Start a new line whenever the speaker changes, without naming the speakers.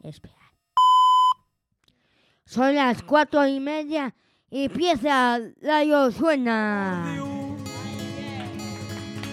Espera. Son las 4:30 y empieza Radio Suena.